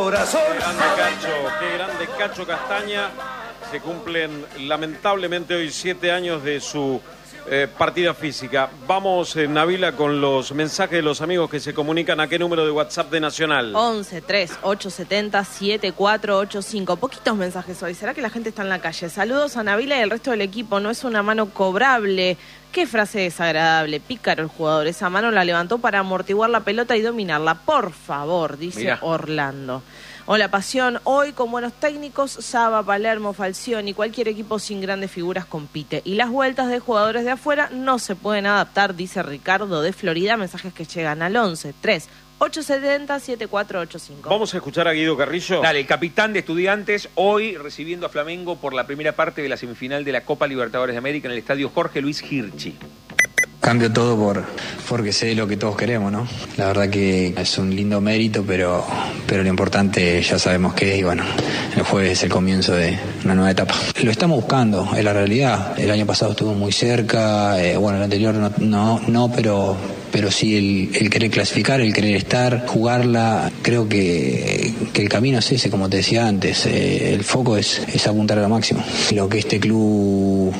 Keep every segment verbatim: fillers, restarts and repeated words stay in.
corazón. Qué grande Cacho, qué grande Cacho Castaña. Se cumplen lamentablemente hoy siete años de su eh, partida física. Vamos, eh, Nabila, con los mensajes de los amigos que se comunican. ¿A qué número de WhatsApp de Nacional? once, tres, ocho siete cero, siete cuatro ocho cinco. Poquitos mensajes hoy. ¿Será que la gente está en la calle? Saludos a Nabila y el resto del equipo. No es una mano cobrable. Qué frase desagradable. Pícaro el jugador. Esa mano la levantó para amortiguar la pelota y dominarla. Por favor, dice Mirá. Orlando. Hola, Pasión. Hoy, con buenos técnicos, Saba, Palermo, Falcioni, cualquier equipo sin grandes figuras compite. Y las vueltas de jugadores de afuera no se pueden adaptar, dice Ricardo de Florida. Mensajes que llegan al once, tres, ocho siete cero, siete cuatro ocho cinco. Vamos a escuchar a Guido Carrillo. Dale, el capitán de Estudiantes, hoy recibiendo a Flamengo por la primera parte de la semifinal de la Copa Libertadores de América en el estadio Jorge Luis Hirchi. Cambio todo por porque sé lo que todos queremos, ¿no? La verdad que es un lindo mérito, pero, pero lo importante ya sabemos qué es y bueno, el jueves es el comienzo de una nueva etapa. Lo estamos buscando, es la realidad. El año pasado estuvo muy cerca, eh, bueno, el anterior no, no, no pero, pero sí el, el querer clasificar, el querer estar, jugarla. Creo que, que el camino es ese, como te decía antes, eh, el foco es, es apuntar a lo máximo. Lo que este club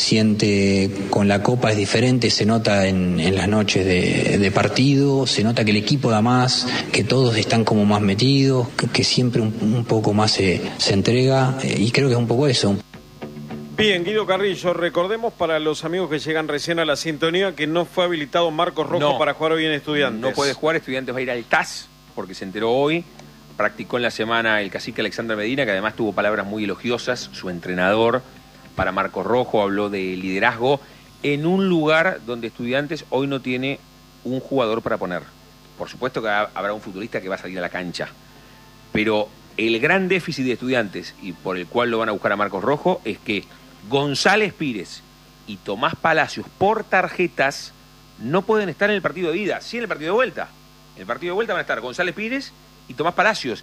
siente con la Copa es diferente, se nota en, en las noches de, de partido, se nota que el equipo da más, que todos están como más metidos, que, que siempre un, un poco más se, se entrega, eh, y creo que es un poco eso. Bien, Guido Carrillo, recordemos para los amigos que llegan recién a la sintonía que no fue habilitado Marcos Rojo no, para jugar hoy en Estudiantes. No puede jugar, Estudiantes va a ir al T A S porque se enteró hoy. Practicó en la semana el cacique Alexander Medina, que además tuvo palabras muy elogiosas, su entrenador para Marcos Rojo, habló de liderazgo en un lugar donde Estudiantes hoy no tiene un jugador para poner. Por supuesto que habrá un futbolista que va a salir a la cancha, pero el gran déficit de Estudiantes, y por el cual lo van a buscar a Marcos Rojo, es que González Pires y Tomás Palacios por tarjetas no pueden estar en el partido de ida, sí en el partido de vuelta. En el partido de vuelta van a estar González Pires y Tomás Palacios.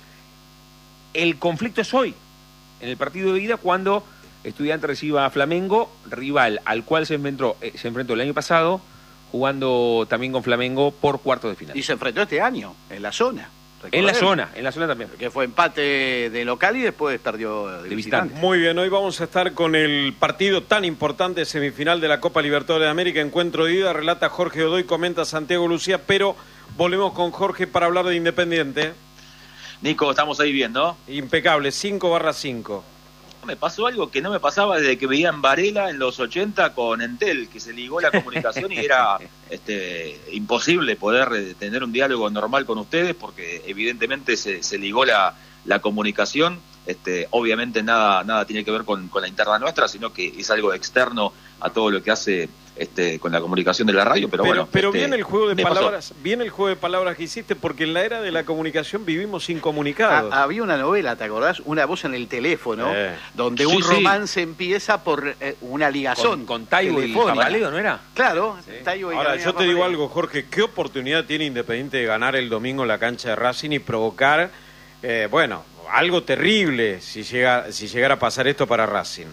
El conflicto es hoy, en el partido de ida, cuando Estudiantes reciba a Flamengo, rival al cual se enfrentó, eh, se enfrentó el año pasado, jugando también con Flamengo por cuartos de final. Y se enfrentó este año, en la zona. En la zona, en la zona también. Que fue empate de local y después perdió de, de visitante. visitante. Muy bien, hoy vamos a estar con el partido tan importante, semifinal de la Copa Libertadores de América, encuentro de ida, relata Jorge Godoy, comenta Santiago Lucía, pero volvemos con Jorge para hablar de Independiente. Nico, estamos ahí bien, ¿no? Impecable, cinco barra cinco. Me pasó algo que no me pasaba desde que veía en Varela en los ochenta con Entel, que se ligó la comunicación y era este, imposible poder tener un diálogo normal con ustedes porque evidentemente se, se ligó la, la comunicación. Este, obviamente nada, nada tiene que ver con, con la interna nuestra, sino que es algo externo a todo lo que hace este, con la comunicación de la radio, pero, pero bueno. Pero este, viene el juego de palabras, pasó. viene el juego de palabras que hiciste, porque en la era de la comunicación vivimos incomunicados. Ah, había una novela, ¿te acordás? Una voz en el teléfono, eh. donde sí, un sí. romance empieza por eh, una ligazón. Con, con Taibo y Favaleo, ¿no era? Claro, sí. Taibo y Ahora, yo te digo algo, Jorge, ¿qué oportunidad tiene Independiente de ganar el domingo en la cancha de Racing y provocar, eh, bueno, algo terrible si llega si llegara a pasar esto para Racing?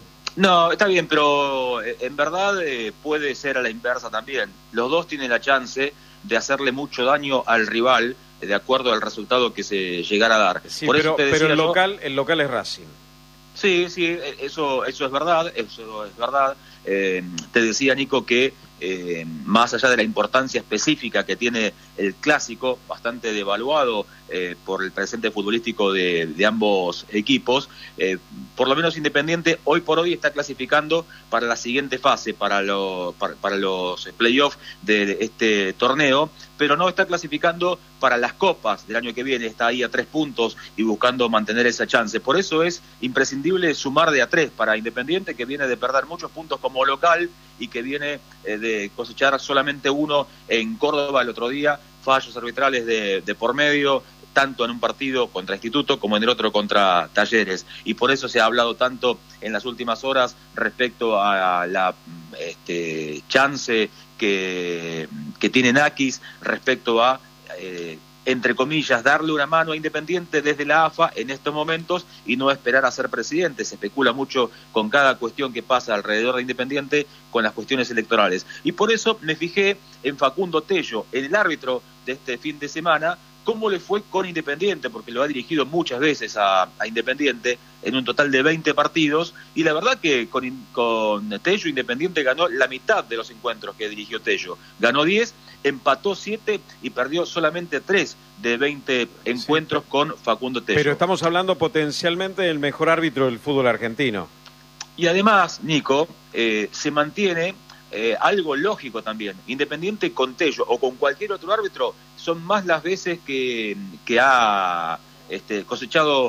No, está bien, pero en verdad eh, puede ser a la inversa también. Los dos tienen la chance de hacerle mucho daño al rival de acuerdo al resultado que se llegara a dar. Sí, Por pero, eso te decía pero el yo, local el local es Racing. Sí, sí, eso eso es verdad, eso es verdad. Eh, te decía, Nico, que eh, más allá de la importancia específica que tiene el clásico, bastante devaluado eh, por el presente futbolístico de, de ambos equipos, eh, por lo menos Independiente hoy por hoy está clasificando para la siguiente fase, para, lo, para, para los playoffs de este torneo, pero no está clasificando para las copas del año que viene, está ahí a tres puntos y buscando mantener esa chance. Por eso es imprescindible sumar de a tres para Independiente, que viene de perder muchos puntos como local y que viene eh, de cosechar solamente uno en Córdoba el otro día, fallos arbitrales de, de por medio, tanto en un partido contra Instituto como en el otro contra Talleres, y por eso se ha hablado tanto en las últimas horas respecto a la este, chance que, que tiene Nakis respecto a eh, entre comillas, darle una mano a Independiente desde la A F A en estos momentos y no esperar a ser presidente. Se especula mucho con cada cuestión que pasa alrededor de Independiente con las cuestiones electorales. Y por eso me fijé en Facundo Tello, en el árbitro de este fin de semana, cómo le fue con Independiente, porque lo ha dirigido muchas veces a, a Independiente en un total de veinte partidos, y la verdad que con, con Tello Independiente ganó la mitad de los encuentros que dirigió Tello. Ganó diez, empató siete y perdió solamente tres de veinte encuentros sí. con Facundo Tello. Pero estamos hablando potencialmente del mejor árbitro del fútbol argentino. Y además, Nico, eh, se mantiene eh, algo lógico también. Independiente con Tello o con cualquier otro árbitro son más las veces que, que ha este, cosechado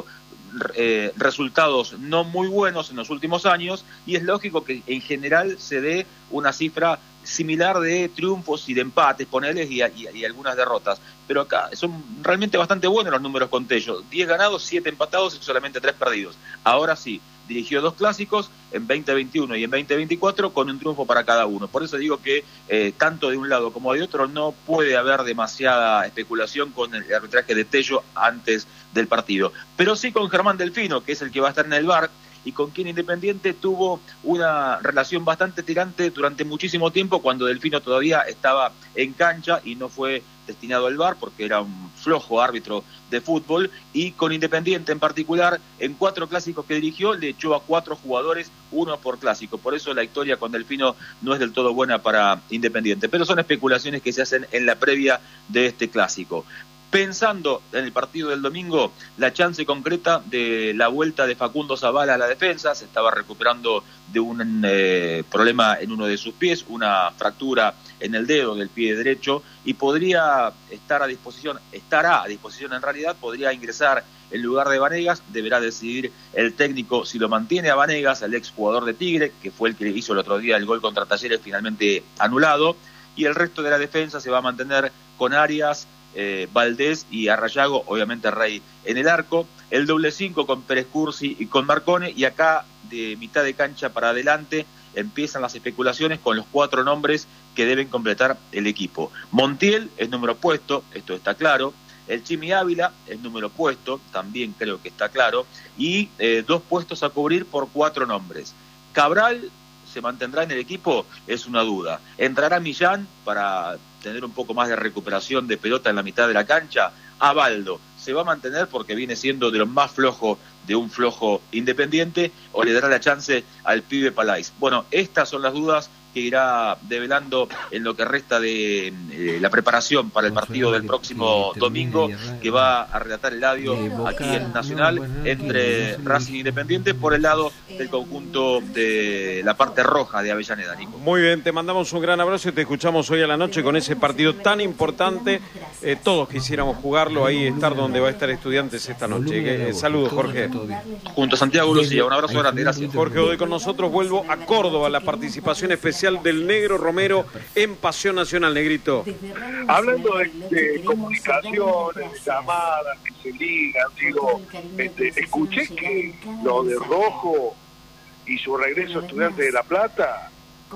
eh, resultados no muy buenos en los últimos años, y es lógico que en general se dé una cifra similar de triunfos y de empates, ponerles y, y, y algunas derrotas. Pero acá son realmente bastante buenos los números con Tello. diez ganados, siete empatados y solamente tres perdidos. Ahora sí, dirigió dos clásicos en veinte veintiuno y en veinte veinticuatro con un triunfo para cada uno. Por eso digo que eh, tanto de un lado como de otro no puede haber demasiada especulación con el arbitraje de Tello antes del partido. Pero sí con Germán Delfino, que es el que va a estar en el V A R, y con quien Independiente tuvo una relación bastante tirante durante muchísimo tiempo, cuando Delfino todavía estaba en cancha y no fue destinado al V A R porque era un flojo árbitro de fútbol, y con Independiente en particular, en cuatro clásicos que dirigió, le echó a cuatro jugadores, uno por clásico. Por eso la historia con Delfino no es del todo buena para Independiente, pero son especulaciones que se hacen en la previa de este clásico. Pensando en el partido del domingo, la chance concreta de la vuelta de Facundo Zavala a la defensa, se estaba recuperando de un eh, problema en uno de sus pies, una fractura en el dedo del pie derecho, y podría estar a disposición, estará a disposición en realidad, podría ingresar en lugar de Vanegas. Deberá decidir el técnico si lo mantiene a Vanegas, el ex jugador de Tigre, que fue el que hizo el otro día el gol contra Talleres finalmente anulado, y el resto de la defensa se va a mantener con Arias, Eh, Valdés y Arrayago, obviamente Rey en el arco, el doble cinco con Pérez Cursi y con Marcone, y acá de mitad de cancha para adelante empiezan las especulaciones con los cuatro nombres que deben completar el equipo. Montiel es número puesto, esto está claro, el Chimi Ávila es número puesto, también creo que está claro, y eh, dos puestos a cubrir por cuatro nombres. Cabral se mantendrá en el equipo, es una duda. Entrará Millán para tener un poco más de recuperación de pelota en la mitad de la cancha. Abaldo se va a mantener porque viene siendo de lo más flojo de un flojo Independiente, o le dará la chance al pibe Palais. Bueno, estas son las dudas que irá develando en lo que resta de eh, la preparación para el partido del próximo domingo, que va a relatar el audio aquí en Nacional entre Racing e Independiente por el lado del conjunto de la parte roja de Avellaneda, Nico. Muy bien, te mandamos un gran abrazo y te escuchamos hoy a la noche con ese partido tan importante. Eh, todos quisiéramos jugarlo, ahí estar donde va a estar Estudiantes esta noche. Eh, saludos, Jorge. Junto a Santiago Lucía, un abrazo grande, gracias. Jorge Godoy con nosotros. Vuelvo a Córdoba, la participación especial del Negro Romero en Pasión Nacional. Negrito. Hablando de, de comunicaciones, de llamadas que se ligan, digo, este, escuché que lo de Rojo y su regreso a Estudiantes de La Plata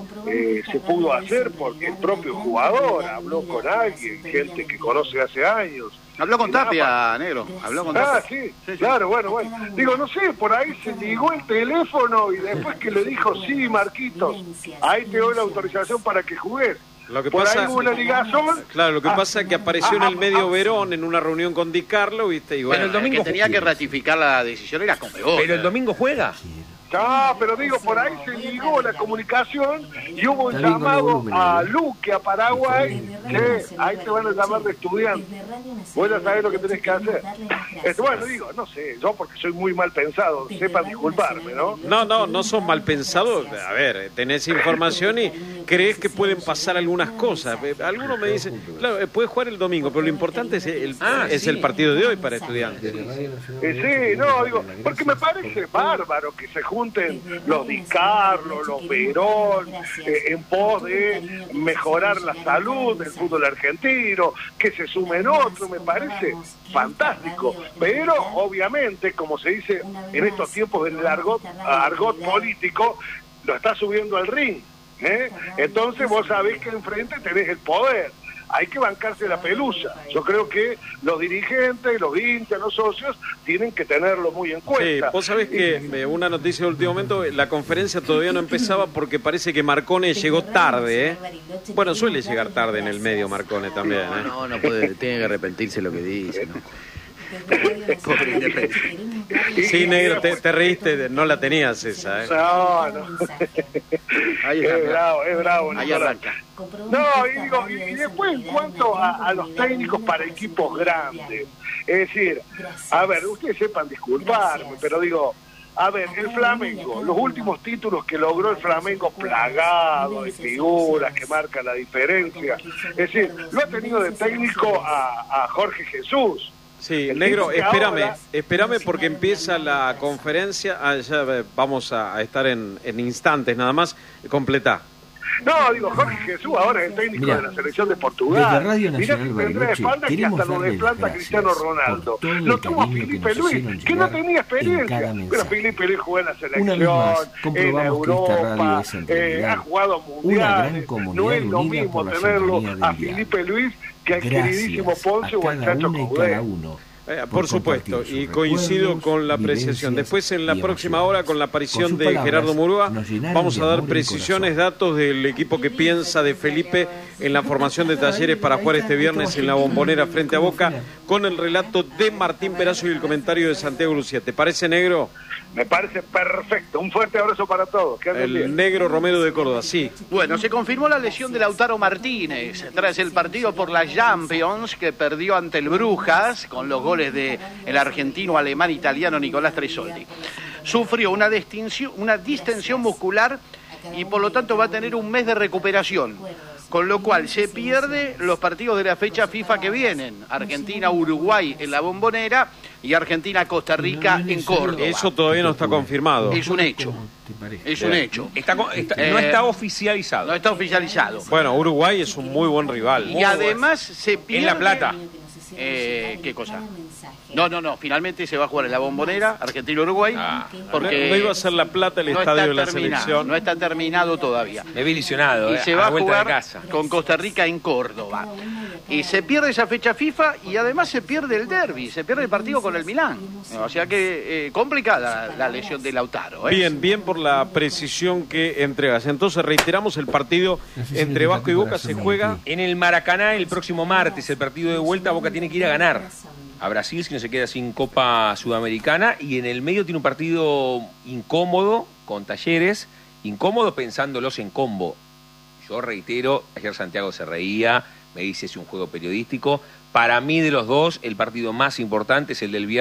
eh, se pudo hacer porque el propio jugador habló con alguien, gente que conoce hace años. Habló con Tapia, negro. Habló con Tapia. Ah, sí, sí, sí, claro, bueno, bueno. Digo, no sé, por ahí se ligó el teléfono y después que le dijo, sí, Marquitos, ahí te doy la autorización para que jugues. Lo que por pasa, ahí hubo una ligazón. Claro, lo que ah, pasa es que apareció ah, en el medio ah, Verón en una reunión con Di Carlo, ¿viste? Y bueno, pero el domingo el que tenía que ratificar la decisión era Conmebol. Pero el domingo juega. Ah, pero digo, por ahí se ligó la comunicación y hubo un llamado a Luque, a Paraguay, que ahí te van a llamar de estudiante. Vos ya sabés lo que tenés que hacer. Esto, bueno, digo, no sé, yo porque soy muy mal pensado, sepa disculparme, ¿no? No, no, no son mal pensados. A ver, tenés información y crees que pueden pasar algunos cosas. Algunos me dicen, claro, puede jugar el domingo, pero lo importante es el, ah, es sí. el partido de hoy para Estudiantes. Eh, sí, no, digo, porque me parece bárbaro que se junten los Di Carlo, los Verón, eh, en pos de mejorar la salud del fútbol argentino, que se sumen otros, me parece fantástico. Pero, obviamente, como se dice en estos tiempos del argot, argot político, lo está subiendo al ring. ¿eh? Entonces vos sabés que enfrente tenés el poder. hay que bancarse la pelusa. Yo creo que los dirigentes, los hinchas, los socios tienen que tenerlo muy en cuenta. Sí, vos sabés que eh, una noticia de último momento, la conferencia todavía no empezaba porque parece que Marcone llegó tarde, ¿eh? Bueno, suele llegar tarde en el medio Marcone también, ¿eh? No, no puede, tiene que arrepentirse lo que dice, ¿no? Sí, negro, te, te reíste, no la tenías esa, ¿eh? No, no. Ahí Es está. bravo, es bravo. Ahí Nicolás. arranca. No, y, digo, y, y después en cuanto a, a los técnicos para equipos grandes, es decir, a ver, ustedes sepan disculparme, pero digo, a ver, el Flamengo, los últimos títulos que logró el Flamengo, plagado de figuras que marcan la diferencia, es decir, lo ha tenido de técnico a, a Jorge Jesús. Sí, El negro, tipo que espérame, ahora- espérame porque empieza la conferencia, ah, ya eh, vamos a, a estar en, en instantes nada más, completá. No, digo, Jorge Jesús ahora es el técnico Mirá, de la selección de Portugal. desde Radio Mirá Nacional que tendrá de Bariloche espalda que queremos hasta lo darle desplanta las Cristiano gracias Ronaldo. por todo el Lo tuvo cariño que Felipe nos Luis, hicieron que no llegar tenía en experiencia. cada Pero mensaje. Felipe Luis jugó en la Una vez selección, más, en comprobamos que esta radio Europa, es en eh, realidad ha jugado una gran mundiales. comunidad No es lo unida mismo por la tenerlo sintonía del a diario. Felipe Luis que al queridísimo Gracias Ponce a o al cada Chacho una y Coudet. cada uno. Eh, por por supuesto, compartir y sus coincido recuerdos, con la apreciación. vivencias Después, en la y próxima emociones. hora, con la aparición Con sus de palabras, Gerardo Murúa, nos llenaron vamos de a dar amor y precisiones, corazón. datos del equipo que piensa de Felipe en la formación de Talleres para jugar este viernes en la Bombonera frente a Boca, con el relato de Martín Perazo y el comentario de Santiago Lucía. ¿Te parece, negro? Me parece perfecto. Un fuerte abrazo para todos. Que anden El bien. negro Romero de Córdoba, sí. Bueno, se confirmó la lesión de Lautaro Martínez tras el partido por la Champions que perdió ante el Brujas con los goles de el argentino alemán italiano Nicolás Tresoldi. Sufrió una distinción, una distensión muscular y por lo tanto va a tener un mes de recuperación. Con lo cual se pierde los partidos de la fecha FIFA que vienen. Argentina-Uruguay en la Bombonera y Argentina-Costa Rica en Córdoba. Eso todavía no está confirmado. Es un hecho. Es un hecho. Está, co- está- Eh, no está oficializado. No está oficializado. Bueno, Uruguay es un muy buen rival. Y además se pierde... En La Plata. Eh, ¿Qué cosa? No, no, no. Finalmente se va a jugar en la Bombonera, Argentina-Uruguay. Ah, porque no iba a ser La Plata el no estadio está de la terminado, selección. No está terminado todavía. Me vi ilusionado, Y eh, se a va la a vuelta de jugar casa. con Costa Rica en Córdoba. Y se pierde esa fecha FIFA y además se pierde el derbi, se pierde el partido con el Milán. O sea que eh, complicada la lesión de Lautaro. ¿eh? Bien, bien por la precisión que entregas. Entonces reiteramos, el partido entre Vasco y Boca se juega. En el Maracaná el próximo martes, el partido de vuelta, Boca tiene que ir a ganar a Brasil si no se queda sin Copa Sudamericana, y en el medio tiene un partido incómodo con Talleres, incómodo pensándolos en combo. Yo reitero, ayer Santiago se reía, me dice es un juego periodístico. Para mí de los dos, el partido más importante es el del viernes.